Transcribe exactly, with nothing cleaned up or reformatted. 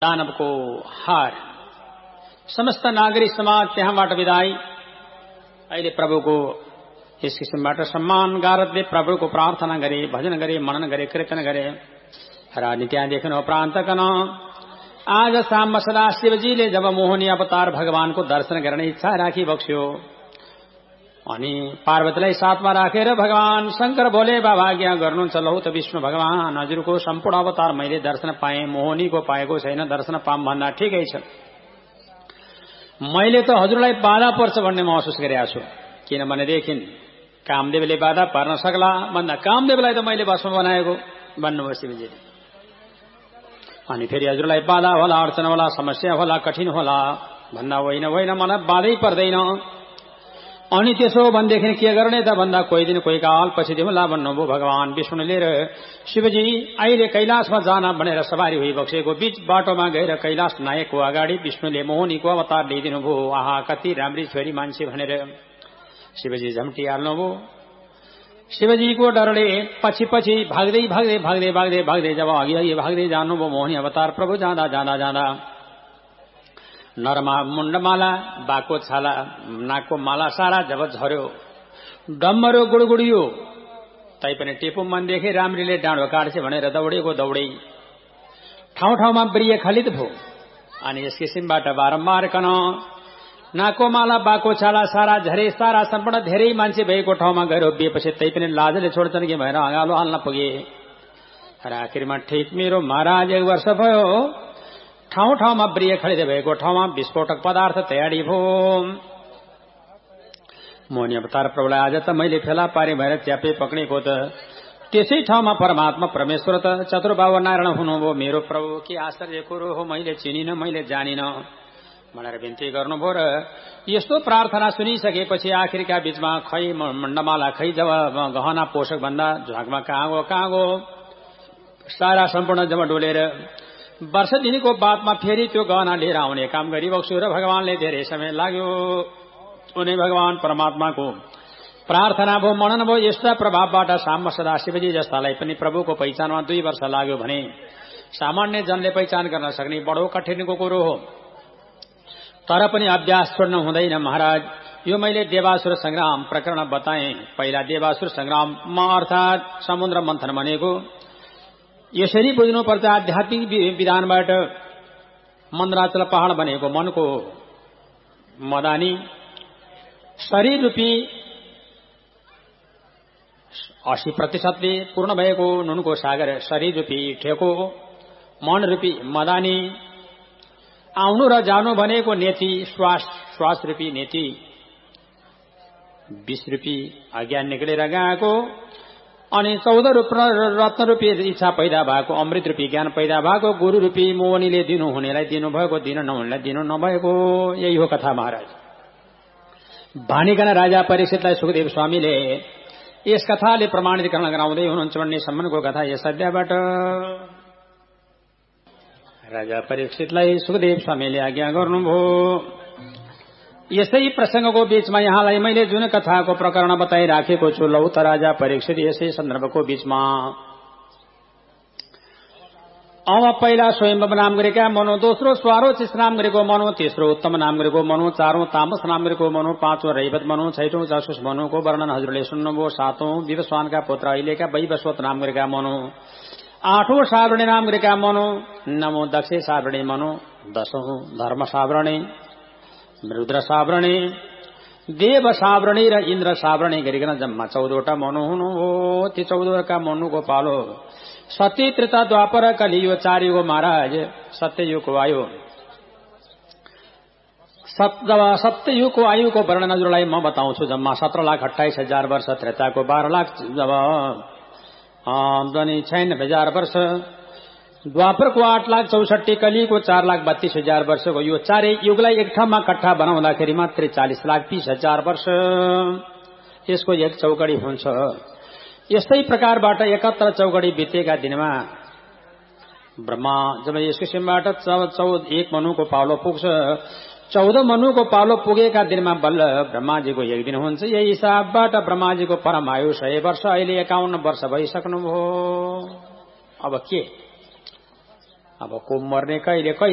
दानवको हार। समस्त नागरिक समाज त्यहाँबाट विदाई अहिले प्रभुको यस किसिमबाट सम्मान गारतले प्रभुको प्रार्थना गरे, भजन गरे, मनन गरे, कीर्तन गरे र अनि त्यहाँ देख्नु प्रान्तकन आज शाम सदा शिवजीले जब मोहनी अवतार भगवानको दर्शन गर्ने इच्छा राखी बक्स्यो अनि पार्वतीलाई साथमा राखेर भगवान शंकर बोले बाबा आज्ञा गर्नुहुन्छ, लौ त विष्णु भगवान हजुरको सम्पूर्ण अवतार मैले दर्शन पाएँ, मोहनीको पाएको छैन, दर्शन पाम भन्दा ठिकै छ। मैले त हजुरलाई बाधा पर्छ भन्ने महसुस गरिरहेको छु, किनभनेदेखि कामदेवले बाधा पार्न सक्ला भन्दा कामदेवलाई त मैले भस्म बनाएको भन्नुभयो शिवजीले। अनि फेरि हजुरलाई बाधा होला, अडचन होला, समस्या होला, कठिन होला भन्दा होइन होइन मलाई बाधै पर्दैन। अनि त्यसो भनेदेखि के गर्ने त भन्दा कोही दिन कोही काल पछि दिउँला भन्नुभयो भगवान विष्णुले। र शिवजी अहिले कैलाशमा जान भनेर सवारी भइबक्सेको बीच बाटोमा गएर कैलाश नायकको अगाडि विष्णुले मोहनीको अवतार ल्याइदिनु भयो। आहा कति राम्री छोरी मान्छे भनेर शिवजी झम्टिहाल्नुभयो। शिवजीको डरले पछि पछि भाग्दै भाग्दै भाग्दै भाग्दै भाग्दै जब अघि अघि भाग्दै जानुभयो मोहनी अवतार प्रभु जाँदा जाँदा जाँदा नरमा मुण्डमाला, बाको छाला, नाकको माला सारा जब झर्यो, डम्बरो गुडगुडियो, तैपनि टेपो मनदेखि राम्रीले डाँडो काट्छ भनेर दौडेको दौडै ठाउँ ठाउँमा ब्रिय खलित भयो। अनि यस किसिमबाट बारम्बार कन नाकको माला, बाको छाला सारा झरे, सारा सम्पूर्ण धेरै मान्छे भएको ठाउँमा गएर उभिएपछि तैपनि लाजले छोड्छन् कि भएर अँगालो हाल्न पुगे। र आखिरमा ठिक मेरो महाराज एक वर्ष भयो ठाउँ ठाउँमा ब्रिय खलित भएको ठाउँमा विस्फोटक पदार्थ तयारी भयो। मोहनी अवतार प्रभुलाई आज त मैले फेला पारे भएर च्यापे पक्रेको त त्यसै ठाउँमा परमात्मा परमेश्वर त चतुर्बाहु नारायण हुनुभयो। मेरो प्रभु के आश्चर्य कुरो हो, मैले चिनिन, मैले जानिन भनेर विन्ती गर्नुभयो। र यस्तो प्रार्थना सुनिसकेपछि आखिरका बीचमा खै मण्डमाला, खै जब गहना पोषक भन्दा झागमा कहाँ गयो कहाँ गयो सारा सम्पूर्ण जब डोलेर वर्ष दिनको बादमा फेरि त्यो गहना लिएर आउने काम गरिबक्स्यो। र भगवानले धेरै समय लाग्यो। उनी भगवान परमात्माको प्रार्थना भयो, मनन भयो। यस्ता प्रभावबाट साम्ब सदा शिवजी जस्तालाई पनि प्रभुको पहिचानमा दुई वर्ष लाग्यो भने सामान्य जनले पहिचान गर्न सक्ने बडो कठिनको कुरो हो। तर पनि अभ्यास छोड्नु हुँदैन महाराज। यो मैले देवासुर संग्राम प्रकरण बताएँ। पहिला देवासुर संग्राममा अर्थात समुद्र मन्थन भनेको यसरी बुझ्नुपर्छ। आध्यात्मिक विधानबाट मन्दराचल पहाड़ बनेको मनको मदानी, शरीर रूपी अस्सी प्रतिशतले पूर्ण भएको नुनको सागर, शरीर रूपी ठेको, मन रूपी मदानी, आउनु र जानु भनेको नेति, श्वास श्वास रूपी नेति, बीस रूपी अज्ञान निक्लेर गएको, अनि चौध रत्न रूपी इच्छा पैदा भएको, अमृत रूपी ज्ञान पैदा भएको, गुरु रूपी मोहनीले दिनु हुनेलाई दिनुभएको, दिन नहुनेलाई दिनु नभएको। यही हो कथा महाराज। भनिकन राजा परीक्षितलाई सुखदेव स्वामीले यस कथाले प्रमाणीकरण गराउँदै हुनुहुन्छ भन्ने सम्मको कथा यस अध्यायबाट। राजा परीक्षितलाई सुखदेव स्वामीले आज्ञा गर्नुभयो। यसै प्रसंगको बीचमा यहाँलाई मैले जुन कथाको प्रकरण बताइराखेको छु, लौ त राजा परीक्षित यसै सन्दर्भको बीचमा अब पहिला स्वयंभव नाम गरेका मनु, दोस्रो स्वारोचिस नाम गरेको मनु, तेस्रो उत्तम नाम गरेको मनु, चारौं तामस नाम गरेको मनु, पाँचौं रैवत मनु, छैटौं जासुस मनुको वर्णन हजुरले सुन्नुभयो। सातौं विवस्वानका पुत्र अहिलेका वैवस्वत नाम गरेका मनु, आठौं सावरणी नाम गरेका मनु, नवौं दक्ष सावरणी मनु, दशौं धर्म सावरणी, रुद्र सावरणी, देव सावरणी र इन्द्र सावरणी गरिकन जम्मा चौधवटा मनु हुनु हो। ती चौधवटा मनुको पालो सत्य त्रेता द्वापर कलियो चारियो महाराज सत्ययुगको आयु। सत्ययुगको आयुको वर्णन हजुरलाई म बताउँछु। जम्मा सत्र लाख अठाइस हजार वर्ष, त्रेताको बाह्र लाख जब ध्वनि छयानब्बे हजार वर्ष, द्वापरको आठ लाख चौसठी, कलिको चार लाख बत्तीस हजार वर्षको यो चारै युगलाई एक ठाउँमा कट्ठा बनाउँदाखेरि मात्रै चालिस लाख तीस हजार वर्ष यसको एक चौकडी हुन्छ। यस्तै प्रकारबाट एकहत्तर चौकडी बितेका दिनमा ब्रह्मा जब यस किसिमबाट चौध एक मनुको पालो पुग्छ, चौध मनुको पालो पुगेका दिनमा बल्ल ब्रह्माजीको एक दिन हुन्छ। यही हिसाबबाट ब्रह्माजीको परम आयु सय वर्ष, अहिले एकाउन्न वर्ष भइसक्नुभयो। अब के, अब को मर्ने कहिले कहिले